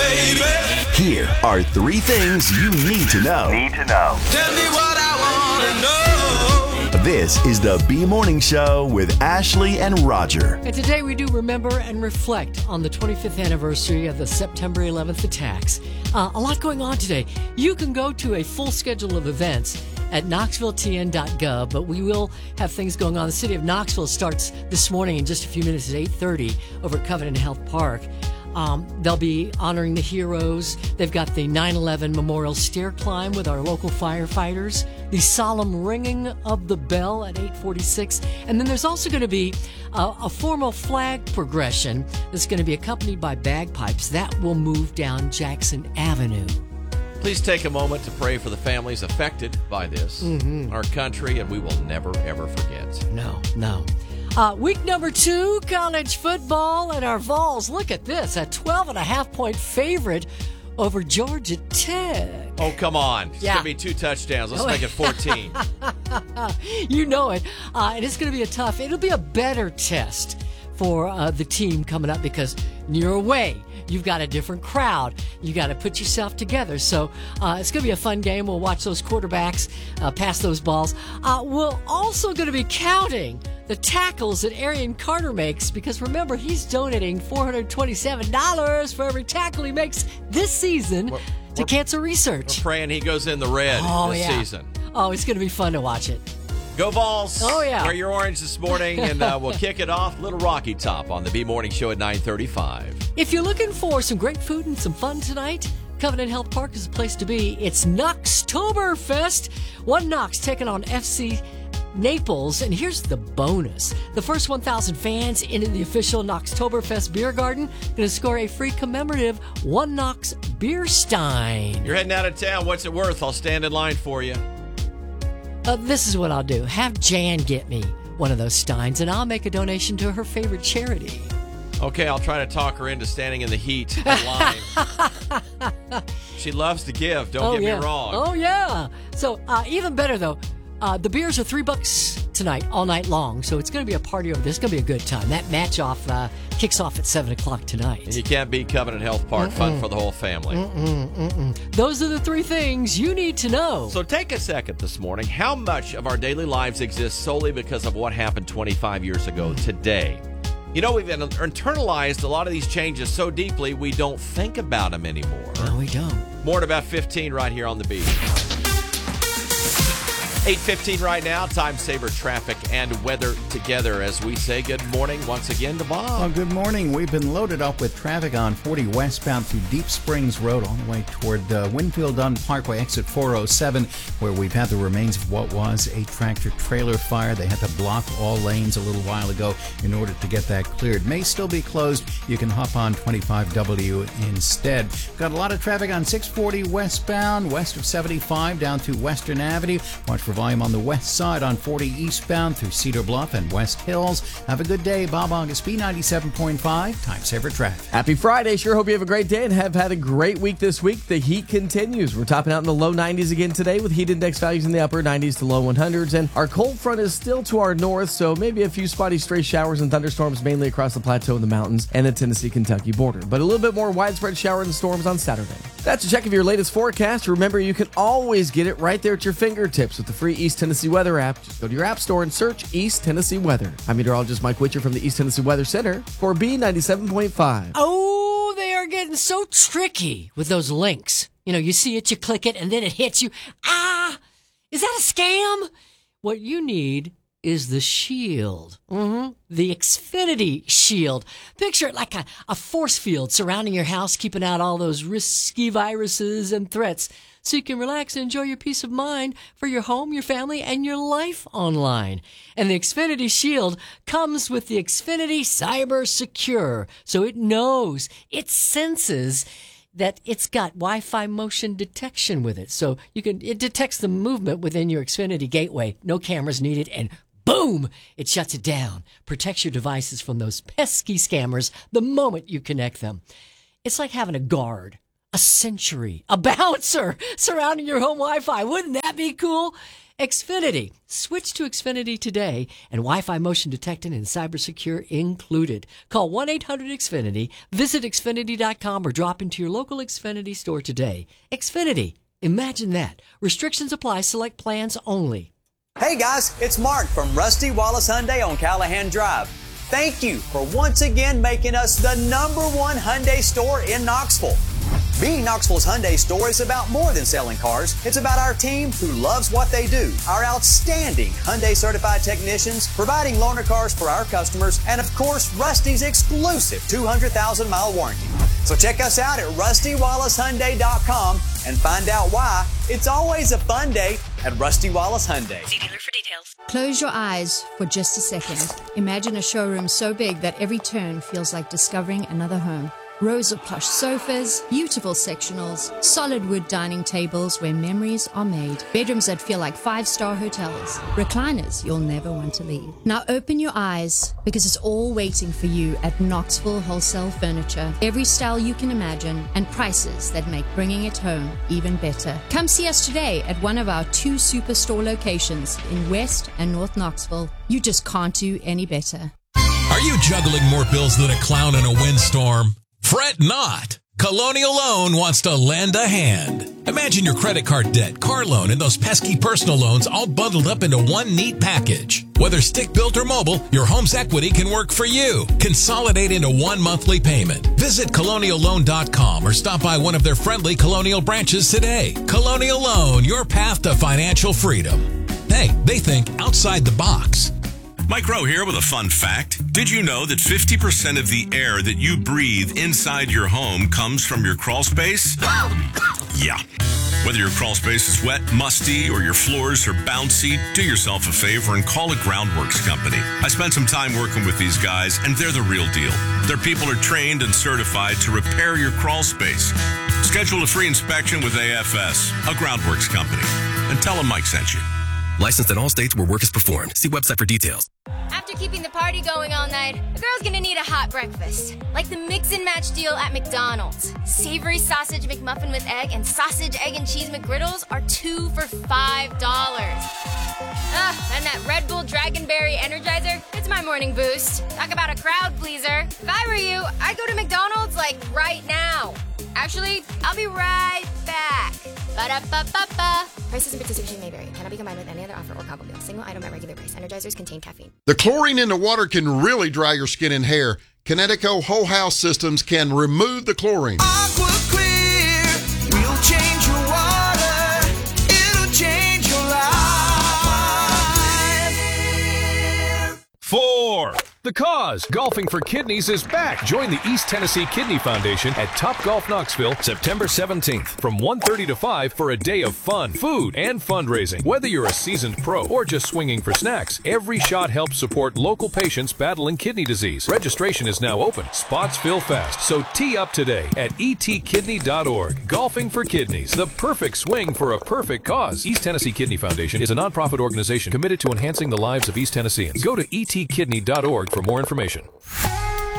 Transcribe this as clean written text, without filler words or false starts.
baby. Here are 3 things you need to know. Tell me what I want to know. This is the B Morning Show with Ashley and Roger. And today we do remember and reflect on the 25th anniversary of the September 11th attacks. A lot going on today. You can go to a full schedule of events at knoxvilletn.gov, but we will have things going on. The city of Knoxville starts this morning in just a few minutes at 8:30 over at Covenant Health Park. They'll be honoring the heroes. They've got the 9/11 Memorial Stair Climb with our local firefighters, the solemn ringing of the bell at 8:46, and then there's also going to be a formal flag progression that's going to be accompanied by bagpipes. That will move down Jackson Avenue. Please take a moment to pray for the families affected by this, our country, and we will never, ever forget. No. Week number 2, college football, and our Vols, look at this, a 12.5-point favorite over Georgia Tech. Oh, come on. It's Yeah. going to be 2 touchdowns. Let's make it 14. You know it. And it's going to be it'll be a better test for the team coming up because you're away. You've got a different crowd. You got to put yourself together. So it's going to be a fun game. We'll watch those quarterbacks pass those balls. We're also going to be counting the tackles that Arian Carter makes because remember, he's donating $427 for every tackle he makes this season to cancer research. We're praying he goes in the red this season. Oh, it's going to be fun to watch it. Go Vols. Oh, yeah. Wear your orange this morning, and we'll kick it off. Little Rocky Top on the B Morning Show at 9:35. If you're looking for some great food and some fun tonight, Covenant Health Park is the place to be. It's Knoxtoberfest. One Knox taking on FC Naples, and here's the bonus. The first 1,000 fans into the official Knoxtoberfest beer garden going to score a free commemorative One Knox beer stein. You're heading out of town. What's it worth? I'll stand in line for you. This is what I'll do. Have Jan get me one of those steins, and I'll make a donation to her favorite charity. Okay, I'll try to talk her into standing in the heat in line. She loves to give, don't get me wrong. Oh, yeah. So, even better, though, the beers are $3 tonight, all night long. So, it's going to be a party over there. It's going to be a good time. That match-off kicks off at 7 o'clock tonight. And you can't beat Covenant Health Park. Fun for the whole family. Those are the 3 things you need to know. So take a second this morning. How much of our daily lives exists solely because of what happened 25 years ago today? You know, we've internalized a lot of these changes so deeply we don't think about them anymore. No, we don't. More at about 15 right here on the beat. 8:15 right now. Time saver traffic and weather together as we say good morning once again to Bob. Well, good morning. We've been loaded up with traffic on 40 westbound through Deep Springs Road all the way toward Winfield Dunn Parkway, exit 407, where we've had the remains of what was a tractor-trailer fire. They had to block all lanes a little while ago in order to get that cleared. May still be closed. You can hop on 25W instead. Got a lot of traffic on 640 westbound, west of 75 down to Western Avenue. Watch for volume on the west side on 40 eastbound through Cedar Bluff and West Hills. Have a good day. Bob August, B97.5, Time Saver Traffic. Happy Friday. Sure hope you have a great day and have had a great week this week. The heat continues. We're topping out in the low 90s again today with heat index values in the upper 90s to low 100s. And our cold front is still to our north, so maybe a few spotty stray showers and thunderstorms mainly across the plateau and the mountains and the Tennessee-Kentucky border. But a little bit more widespread shower and storms on Saturday. That's a check of your latest forecast. Remember, you can always get it right there at your fingertips with the free East Tennessee Weather app. Just go to your app store and search East Tennessee Weather. I'm meteorologist Mike Witcher from the East Tennessee Weather Center for B97.5. Oh, they are getting so tricky with those links. You know, you see it, you click it, and then it hits you. Is that a scam? What you need is the shield. The Xfinity Shield. Picture it like a force field surrounding your house, keeping out all those risky viruses and threats, so you can relax and enjoy your peace of mind for your home, your family, and your life online. And the Xfinity Shield comes with the Xfinity Cyber Secure, so it knows, it senses that it's got Wi-Fi motion detection with it. So it detects the movement within your Xfinity gateway. No cameras needed, and boom, it shuts it down. Protects your devices from those pesky scammers the moment you connect them. It's like having a guard, a sentry, a bouncer surrounding your home Wi-Fi. Wouldn't that be cool? Xfinity. Switch to Xfinity today, and Wi-Fi motion detecting and cybersecure included. Call 1-800-XFINITY, visit Xfinity.com, or drop into your local Xfinity store today. Xfinity. Imagine that. Restrictions apply. Select plans only. Hey guys, it's Mark from Rusty Wallace Hyundai on Callahan Drive. Thank you for once again making us the #1 Hyundai store in Knoxville. Being Knoxville's Hyundai store is about more than selling cars. It's about our team who loves what they do, our outstanding Hyundai certified technicians providing loaner cars for our customers, and of course, Rusty's exclusive 200,000-mile warranty. So check us out at RustyWallaceHyundai.com and find out why it's always a fun day at Rusty Wallace Hyundai. See dealer for details. Close your eyes for just a second. Imagine a showroom so big that every turn feels like discovering another home. Rows of plush sofas, beautiful sectionals, solid wood dining tables where memories are made, bedrooms that feel like 5-star hotels, recliners you'll never want to leave. Now open your eyes, because it's all waiting for you at Knoxville Wholesale Furniture. Every style you can imagine and prices that make bringing it home even better. Come see us today at one of our 2 superstore locations in West and North Knoxville. You just can't do any better. Are you juggling more bills than a clown in a windstorm? Fret not. Colonial Loan wants to lend a hand. Imagine your credit card debt, car loan, and those pesky personal loans all bundled up into one neat package. Whether stick-built or mobile, your home's equity can work for you. Consolidate into one monthly payment. Visit colonialloan.com or stop by one of their friendly Colonial branches today. Colonial Loan, your path to financial freedom. Hey, they think outside the box. Mike Rowe here with a fun fact. Did you know that 50% of the air that you breathe inside your home comes from your crawl space? Yeah. Whether your crawl space is wet, musty, or your floors are bouncy, do yourself a favor and call a Groundworks company. I spent some time working with these guys, and they're the real deal. Their people are trained and certified to repair your crawl space. Schedule a free inspection with AFS, a Groundworks company, and tell them Mike sent you. Licensed in all states where work is performed. See website for details. After keeping the party going all night, a girl's gonna need a hot breakfast. Like the mix and match deal at McDonald's. Savory sausage McMuffin with egg and sausage, egg, and cheese McGriddles are 2 for $5. And that Red Bull Dragonberry Energizer, it's my morning boost. Talk about a crowd pleaser. If I were you, I'd go to McDonald's like right now. Actually, I'll be right back. Ba-da-ba-ba-ba. Prices and participation may vary. Cannot be combined with any other offer or combo meal. Single item at regular price. Energizers contain caffeine. The chlorine in the water can really dry your skin and hair. Kinetico Whole House Systems can remove the chlorine. Aqua Clear will change your water. It'll change your life. 4. The Cause, Golfing for Kidneys is back. Join the East Tennessee Kidney Foundation at Topgolf Knoxville, September 17th from 1:30 to 5 for a day of fun, food, and fundraising. Whether you're a seasoned pro or just swinging for snacks, every shot helps support local patients battling kidney disease. Registration is now open. Spots fill fast, so tee up today at etkidney.org. Golfing for Kidneys, the perfect swing for a perfect cause. East Tennessee Kidney Foundation is a nonprofit organization committed to enhancing the lives of East Tennesseans. Go to etkidney.org for more information.